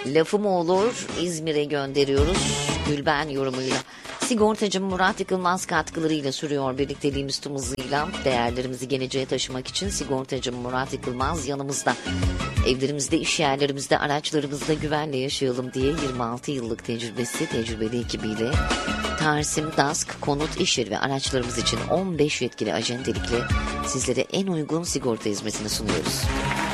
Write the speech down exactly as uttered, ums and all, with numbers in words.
Lafı mı olur İzmir'e gönderiyoruz Gülben yorumuyla. Sigortacı Murat Yıkılmaz katkılarıyla sürüyor birlikteliğimiz tüm hızıyla. Değerlerimizi geleceğe taşımak için sigortacı Murat Yıkılmaz yanımızda. Evlerimizde, iş yerlerimizde, araçlarımızda güvenle yaşayalım diye yirmi altı yıllık tecrübesi, tecrübeli ekibiyle Tarsim, DASK, konut, iş yeri ve araçlarımız için on beş yetkili acentelikle sizlere en uygun sigorta hizmetini sunuyoruz.